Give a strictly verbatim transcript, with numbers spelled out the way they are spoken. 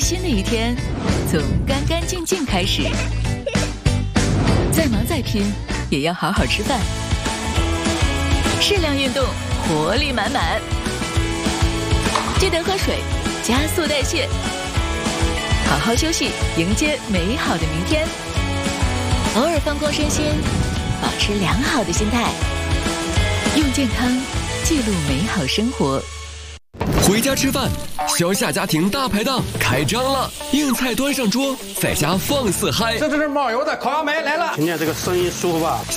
新的一天从干干净净开始。再忙再拼，也要好好吃饭。适量运动，活力满满。记得喝水，加速代谢。好好休息，迎接美好的明天。偶尔放空身心，保持良好的心态，用健康记录美好生活。 回家吃饭，小夏家庭大排档开张了，硬菜端上桌，在家放肆嗨。 这就是冒油的烤杨梅来了，听见这个声音舒服吧？